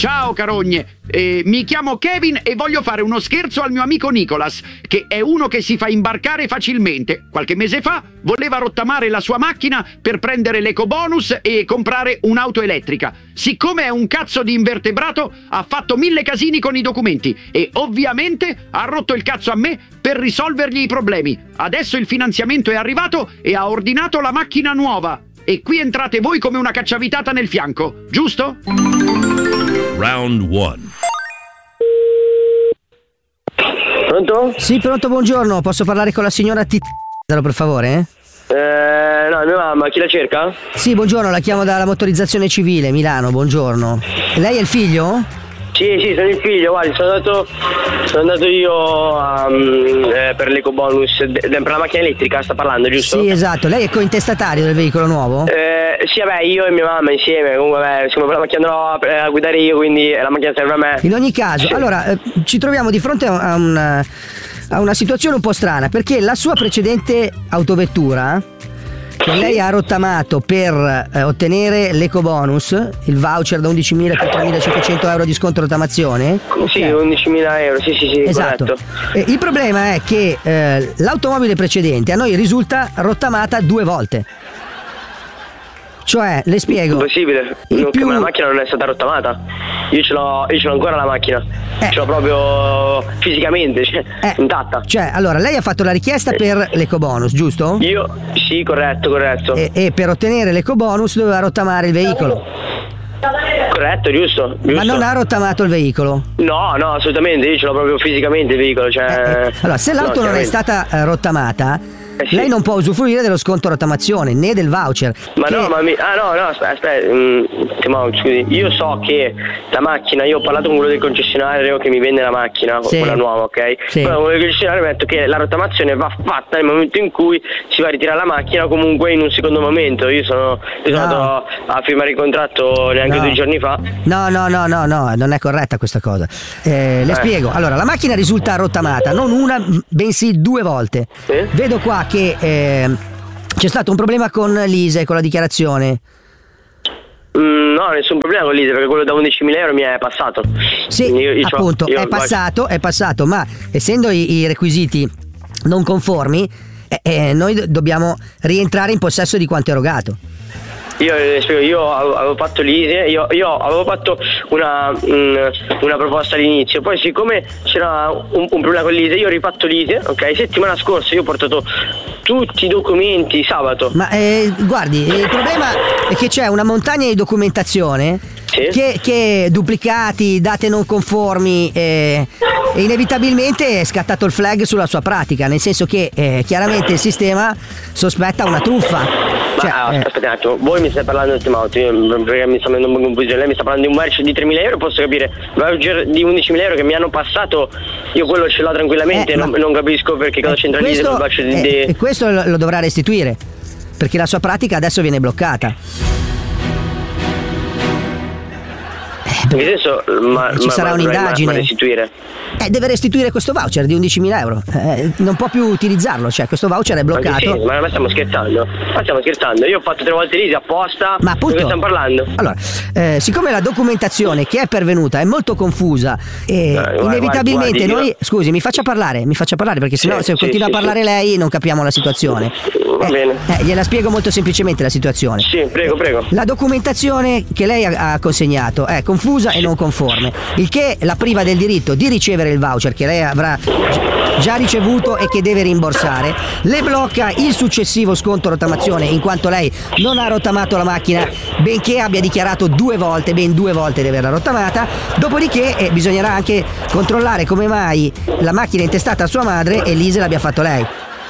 Ciao carogne, mi chiamo Kevin e voglio fare uno scherzo al mio amico Nicolas, che è uno che si fa imbarcare facilmente. Qualche mese fa voleva rottamare la sua macchina per prendere l'ecobonus e comprare un'auto elettrica. Siccome è un cazzo di invertebrato, ha fatto 1000 casini con i documenti e ovviamente ha rotto il cazzo a me per risolvergli i problemi. Adesso il finanziamento è arrivato e ha ordinato la macchina nuova. E qui entrate voi come una cacciavitata nel fianco, giusto? Round 1. Pronto? Sì, pronto, buongiorno. Posso parlare con la signora Tizzaro, per favore? No, mia mamma, chi la cerca? Sì, buongiorno, la chiamo dalla motorizzazione civile, Milano, buongiorno. Lei è il figlio? Sì, sono il figlio, guardi, sono andato io per l'ecobonus, per la macchina elettrica sta parlando, giusto? Sì, esatto. Lei è cointestatario del veicolo nuovo? Sì, vabbè, io e mia mamma insieme, comunque, siccome la macchina andrò a guidare io, quindi la macchina serve a me. In ogni caso, sì. Allora, ci troviamo di fronte a una situazione un po' strana, perché la sua precedente autovettura, che lei ha rottamato per ottenere l'ecobonus, il voucher da 11.000 per 3.500 euro di sconto rottamazione. Sì, 11.000 euro, sì, esatto. Corretto. Il problema è che l'automobile precedente a noi risulta rottamata 2 volte. Cioè, le spiego. Impossibile, la macchina non è stata rottamata. Io ce l'ho ancora la macchina. Ce l'ho proprio fisicamente, intatta. Cioè, allora, lei ha fatto la richiesta per l'ecobonus, giusto? Io, sì, corretto. E per ottenere l'ecobonus doveva rottamare il veicolo. Corretto, giusto. Ma non ha rottamato il veicolo? No, assolutamente, io ce l'ho proprio fisicamente il veicolo, Allora, se l'auto non è stata rottamata, sì, lei non può usufruire dello sconto rottamazione né del voucher. Ma no, aspetta, scusi, io so che la macchina, io ho parlato con quello del concessionario che mi vende la macchina, sì, quella nuova, ok? Sì. Però quello del concessionario mi ha detto che la rottamazione va fatta nel momento in cui si va a ritirare la macchina, comunque in un secondo momento. Io sono andato a firmare il contratto neanche 2 giorni fa. No, non è corretta questa cosa. Le spiego. Allora, la macchina risulta rottamata non una, bensì 2 volte. Sì? Vedo qua che c'è stato un problema con l'ISEE, con la dichiarazione. No, nessun problema con l'ISEE, perché quello da 11.000 euro mi è passato. Sì, appunto, è passato, ma essendo i requisiti non conformi, noi dobbiamo rientrare in possesso di quanto erogato. Io avevo fatto l'ISEE, io avevo fatto una proposta all'inizio, poi siccome c'era un problema con l'ISEE, io ho rifatto l'ISEE, ok? Settimana scorsa io ho portato tutti i documenti sabato. Ma guardi, il problema è che c'è una montagna di documentazione, sì, che duplicati, date non conformi, e inevitabilmente è scattato il flag sulla sua pratica, nel senso che chiaramente il sistema sospetta una truffa. Aspetta un attimo, voi mi state parlando di auto, perché mi sta venendo un po' confusione. Lei mi sta parlando di un voucher di 3.000 euro, posso capire, voucher di 11.000 euro che mi hanno passato, io quello ce l'ho tranquillamente, non capisco perché cosa c'entra l'ISEE con il voucher di... E questo lo dovrà restituire, perché la sua pratica adesso viene bloccata. In che senso? Ci sarà un'indagine. Ma restituire? Deve restituire questo voucher di 11.000 euro. Non può più utilizzarlo, cioè questo voucher è bloccato. Ma stiamo scherzando? Io ho fatto 3 volte l'ISEE apposta. Ma appunto, di che stiamo parlando? Allora, siccome la documentazione che è pervenuta è molto confusa, inevitabilmente noi... Scusi, mi faccia parlare, perché sennò se continua a parlare lei non capiamo la situazione. Va bene. Gliela spiego molto semplicemente la situazione. Sì, prego. La documentazione che lei ha consegnato è confusa e non conforme, il che la priva del diritto di ricevere il voucher che lei avrà già ricevuto e che deve rimborsare, le blocca il successivo sconto rottamazione in quanto lei non ha rottamato la macchina benché abbia dichiarato ben 2 volte di averla rottamata. Dopodiché bisognerà anche controllare come mai la macchina è intestata a sua madre e l'ISEE l'abbia fatto lei.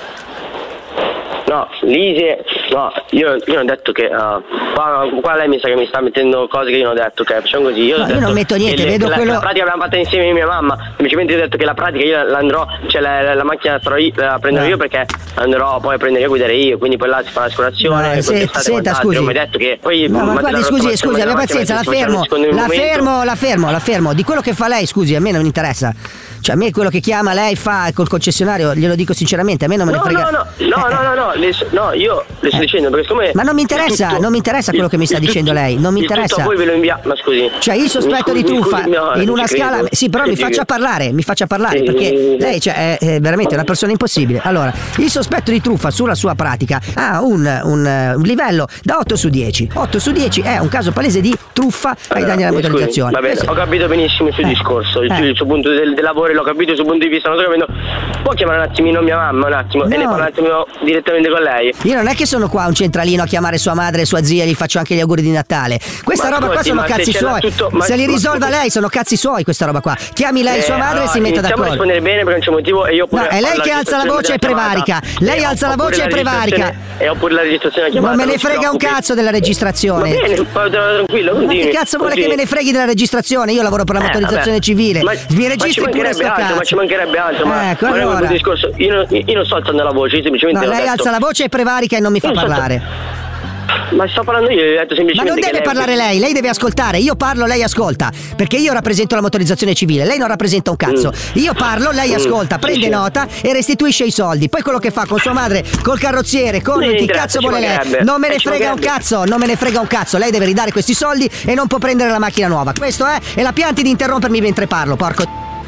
No, l'ISEE, no, io non ho detto che qua lei mi sa che mi sta mettendo cose che io non ho detto, ok, facciamo così. Io La pratica l'abbiamo fatta insieme mia mamma, semplicemente io ho detto che la pratica io l'andrò, cioè la macchina la prenderò io perché andrò poi a prendere io a guidare io, quindi poi là si fa l'assicurazione. Senta, scusi. Non mi ha detto che poi ma guardi, scusi, abbia pazienza, la fermo. Di quello che fa lei, scusi, a me non interessa. Cioè, a me quello che chiama lei fa col concessionario, glielo dico sinceramente, a me non me ne frega. No, io le sto dicendo, perché siccome ma non mi interessa quello che mi sta dicendo lei, non mi interessa. Poi ve lo invia, ma scusi. Cioè il sospetto di truffa in una scala, sì, però mi faccia parlare, perché lei è veramente una persona impossibile. Allora, il sospetto di truffa sulla sua pratica ha un livello da 8 su 10. 8 su 10 è un caso palese di truffa ai danni alla motorizzazione. Va bene, ho capito benissimo il suo discorso, il suo punto del lavoro, l'ho capito il suo punto di vista. Può chiamare un attimino mia mamma, un attimo, e ne parla un attimino direttamente con lei? Io non è che sono qua un centralino a chiamare sua madre e sua zia e gli faccio anche gli auguri di Natale. Questa roba qua sono cazzi suoi. Se li risolva lei sono cazzi suoi questa roba qua. Chiami lei sua madre e si metta d'accordo. Rispondere bene perché non c'è motivo e io pure. No, è lei che alza la voce e prevarica. Lei alza la voce e prevarica. E ho pure la registrazione chiamata. Non me ne frega un cazzo della registrazione. Va bene, tranquillo. Ma che cazzo vuole che me ne freghi della registrazione? Io lavoro per la motorizzazione civile. Mi registri pure sto cazzo. Ma ci mancherebbe altro. Ecco, allora. Io non sto alzando la voce, semplicemente. No, lei alza la voce e prevarica e non mi fa parlare. Ma sto parlando io, ho detto semplicemente. Ma non deve parlare lei deve ascoltare. Io parlo, lei ascolta. Perché io rappresento la motorizzazione civile, lei non rappresenta un cazzo. Io parlo, lei ascolta, prende nota e restituisce i soldi. Poi quello che fa con sua madre, col carrozziere, con chi cazzo vuole lei. Non me ne frega un cazzo, non me ne frega un cazzo. Lei deve ridare questi soldi e non può prendere la macchina nuova. Questo è, e la pianti di interrompermi mentre parlo, porco.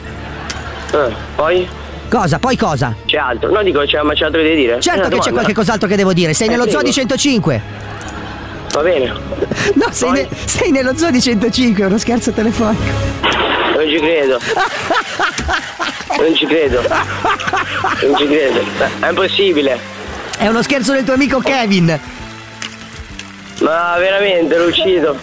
Poi? Cosa? Poi cosa? C'è altro? No, dico, ma c'è altro da dire? Certo che c'è qualche cos'altro che devo dire. Sei nello zoo di 105. Va bene. No, sei nello zoo di 105, è uno scherzo telefonico. Non ci credo. Non ci credo. È impossibile. È uno scherzo del tuo amico Kevin. Ma veramente lo uccido.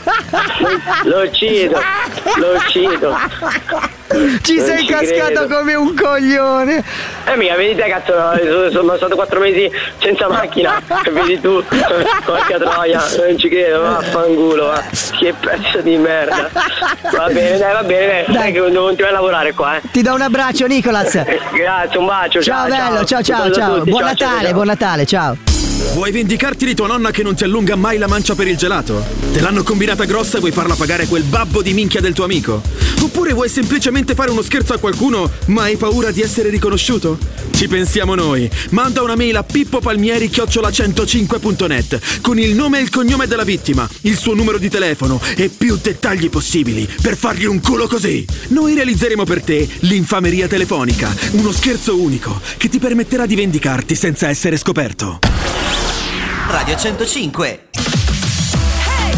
Ci non sei cascato credo. come un coglione. Mica vedi te cazzo, sono stato 4 mesi senza macchina. Vedi tu, porca troia, non ci credo, vaffanculo, va. Che pezzo di merda. Va bene, dai che devo continuare a lavorare qua, Ti do un abbraccio, Nicolas. Grazie, un bacio. Ciao bello, ciao. Buon Natale, ciao. Vuoi vendicarti di tua nonna che non ti allunga mai la mancia per il gelato? Te l'hanno combinata grossa e vuoi farla pagare quel babbo di minchia del tuo amico? Oppure vuoi semplicemente fare uno scherzo a qualcuno ma hai paura di essere riconosciuto? Ci pensiamo noi. Manda una mail a pippopalmieri@105.net con il nome e il cognome della vittima, il suo numero di telefono e più dettagli possibili per fargli un culo così. Noi realizzeremo per te l'infameria telefonica, uno scherzo unico che ti permetterà di vendicarti senza essere scoperto. Radio 105. Hey!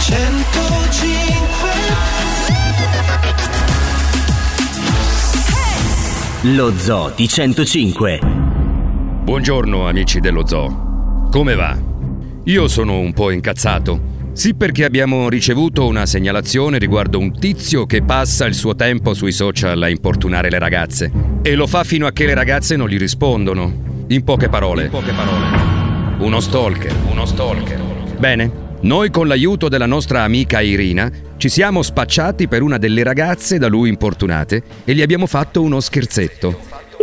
105. Hey! Lo Zoo di 105. Buongiorno amici dello zoo. Come va? Io sono un po' incazzato. Sì, perché abbiamo ricevuto una segnalazione riguardo un tizio che passa il suo tempo sui social a importunare le ragazze. E lo fa fino a che le ragazze non gli rispondono. In poche parole. Uno stalker. Bene, noi con l'aiuto della nostra amica Irina ci siamo spacciati per una delle ragazze da lui importunate e gli abbiamo fatto uno scherzetto.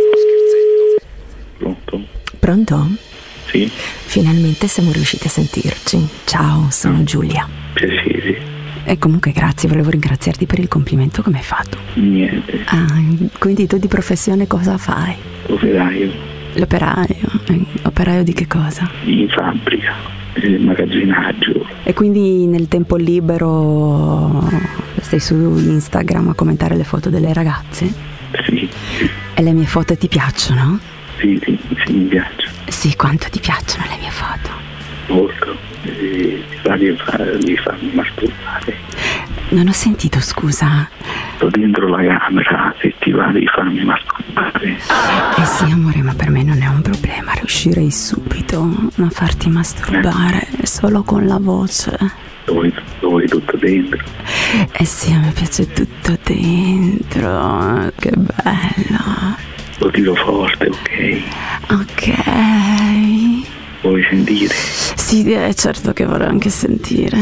Pronto? Sì. Finalmente siamo riusciti a sentirci. Ciao, sono Giulia. Piacere. E comunque grazie, volevo ringraziarti per il complimento che mi hai fatto. Niente. Quindi tu di professione cosa fai? Operaio. Operaio di che cosa? In fabbrica, magazzinaggio. E quindi nel tempo libero stai su Instagram a commentare le foto delle ragazze? Sì. E le mie foto ti piacciono? Sì, mi piacciono. Sì, quanto ti piacciono le mie foto? Molto. Ti fa di farmi masturbare. Non ho sentito, scusa. Sto dentro la camera, se ti va di farmi masturbare. Sì, amore, ma per me non è un problema. Riuscirei subito a farti masturbare solo con la voce. Lo vuoi tutto dentro? Sì, a me piace tutto dentro. Che bello. Lo tiro forte, ok? Ok. Vuoi sentire? Sì, certo che vorrei anche sentire.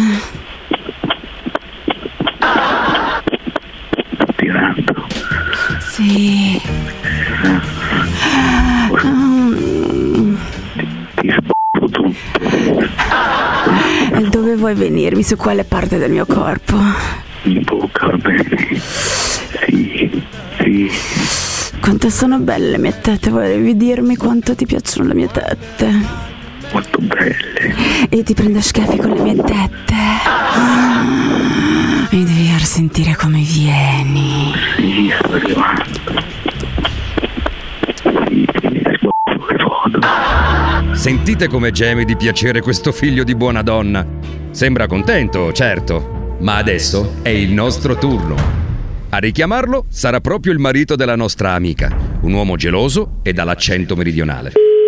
Tirando. Sì. Ti sbocco tutto. E dove vuoi venirmi? Su quale parte del mio corpo? In bocca, va bene. Sì. Quanto sono belle le mie tette, volevi dirmi quanto ti piacciono le mie tette? molto belle. E ti prende a schiaffi con le mie tette. E devi far sentire come vieni. Sì, sto arrivando. Sì, che foto. Sentite come geme di piacere questo figlio di buona donna. Sembra contento, certo, ma adesso è il nostro turno. A richiamarlo sarà proprio il marito della nostra amica, un uomo geloso e dall'accento meridionale.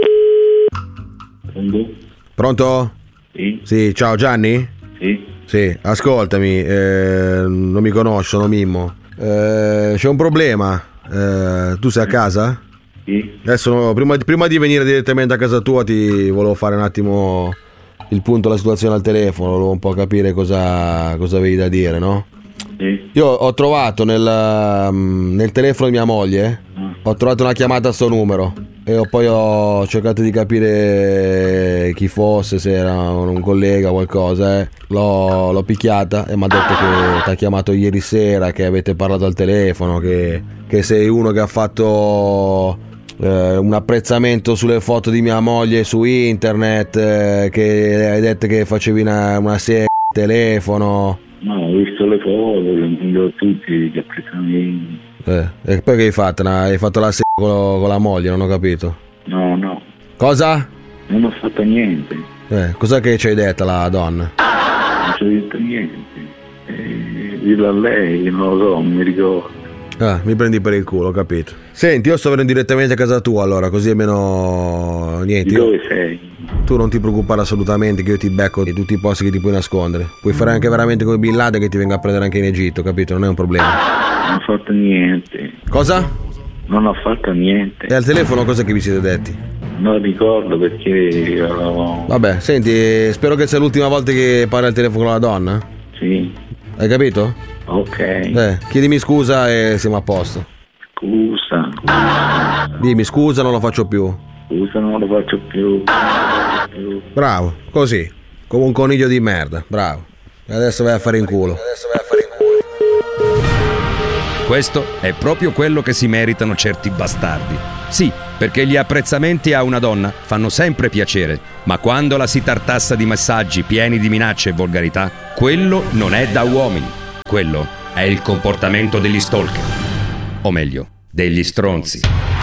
Pronto? Sì. Sì, ciao Gianni? Sì. Sì, ascoltami, non mi conosci, sono Mimmo. C'è un problema. Tu sei a casa? Sì. Adesso, prima di venire direttamente a casa tua, ti volevo fare un attimo il punto della situazione al telefono, volevo un po' capire cosa avevi da dire, no? Sì. Io ho trovato nel telefono di mia moglie, ho trovato una chiamata a sto numero e poi ho cercato di capire chi fosse, se era un collega o qualcosa. L'ho picchiata e mi ha detto che ti ha chiamato ieri sera, che avete parlato al telefono, che sei uno che ha fatto un apprezzamento sulle foto di mia moglie su internet, che hai detto che facevi una serie di telefono. No, ho visto le foto, le mando a tutti gli apprezzamenti. E poi che hai fatto? Hai fatto la con la moglie, non ho capito. No. Cosa? Non ho fatto niente. Cos'è che ci hai detto la donna? Non ci ho detto niente. Dillo a lei, non lo so, non mi ricordo. Mi prendi per il culo, ho capito. Senti, io sto venendo direttamente a casa tua allora, così almeno niente. Di dove sei? Tu non ti preoccupare assolutamente, che io ti becco di tutti i posti che ti puoi nascondere. Puoi fare anche veramente come Bin Laden, che ti venga a prendere anche in Egitto, capito? Non è un problema. Non ho fatto niente. Cosa? Non ho fatto niente. E al telefono cosa che vi siete detti? Non ricordo perché... Vabbè, senti, spero che sia l'ultima volta che parli al telefono con la donna. Sì. Hai capito? Ok. Chiedimi scusa e siamo a posto. Scusa. Dimmi scusa, non lo faccio più. Scusa, non lo faccio più. Bravo, così, come un coniglio di merda, bravo. E adesso vai a fare in culo. Questo è proprio quello che si meritano certi bastardi. Sì, perché gli apprezzamenti a una donna fanno sempre piacere, ma quando la si tartassa di messaggi pieni di minacce e volgarità, quello non è da uomini. Quello è il comportamento degli stalker. O meglio, degli stronzi.